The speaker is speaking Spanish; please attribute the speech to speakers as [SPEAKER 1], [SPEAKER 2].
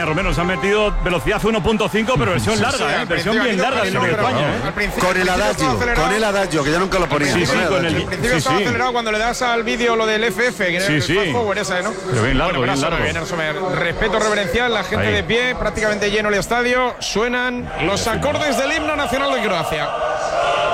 [SPEAKER 1] Romero, se ha metido velocidad 1.5, pero versión larga, versión bien larga del himno de España.
[SPEAKER 2] Con el adagio, que yo nunca lo ponía.
[SPEAKER 1] Sí, con el
[SPEAKER 3] principio estaba acelerado cuando le das al vídeo lo del FF, que era el Fast Forward ese, ¿no?
[SPEAKER 1] Pero bien largo, bien largo.
[SPEAKER 3] Respeto reverencial, la gente de pie, prácticamente lleno el estadio. Suenan los acordes del himno nacional de Croacia.